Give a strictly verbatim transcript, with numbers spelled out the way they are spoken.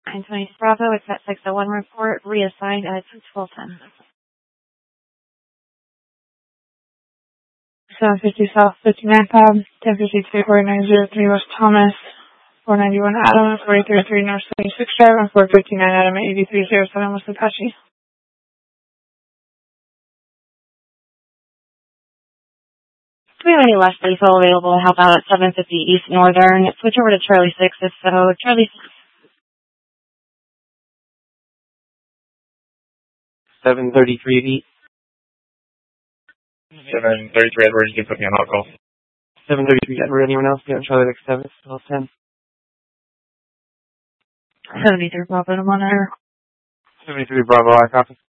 nine twenty Bravo, it's at six oh one report, reassigned at twelve ten. seven fifty South fifty-nine Pub, ten fifty-three forty-nine oh three West Thomas, four ninety-one Adam, forty-three oh three North seventy-sixth Drive, and four fifty-nine Adam, eighty-three oh seven West Apache. Do we have any less info available to help out at seven fifty East Northern? Switch over to Charlie six if so. Charlie six. seven thirty-three East. seven thirty-three Edward, you can put me on hot call. seven thirty-three Edward, anyone else? Yeah, Charlie six seven, twelve ten. seventy-three Bravo to monitor. seventy-three Bravo, I copy.